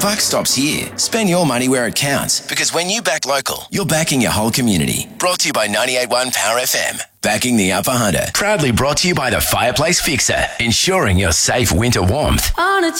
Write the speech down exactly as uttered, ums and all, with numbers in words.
buck stops here. Spend your money where it counts, because when you back local, you're backing your whole community. Brought to you by ninety-eight point one Power F M. Backing the Upper Hunter. Proudly brought to you by the Fireplace Fixer, ensuring your safe winter warmth. On a